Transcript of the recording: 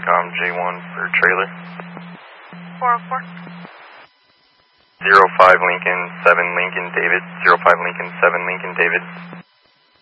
J1 for trailer. 404. 05 Lincoln, 7 Lincoln David. 05 Lincoln, 7 Lincoln David.